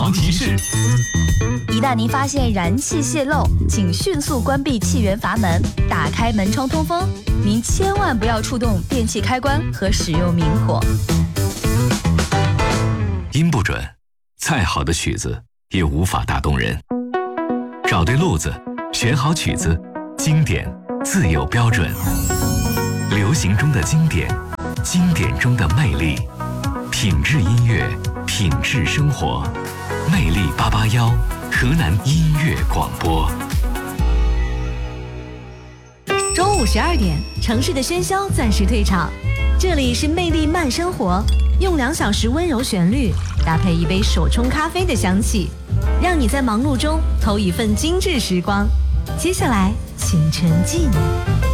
防提示： 一旦您发现燃气泄漏，请迅速关闭气源阀门，打开门窗通风。您千万不要触动电器开关和使用明火。 音不准，再好的曲子也无法打动人。找对路子，选好曲子，经典自有标准。流行中的经典，经典中的魅力，品质音乐，品质生活。魅力881，河南音乐广播。 中午12点，城市的喧嚣暂时退场，这里是魅力慢生活，用2小时温柔旋律，搭配一杯手冲咖啡的香气，让你在忙碌中偷一份精致时光。接下来，请沉浸。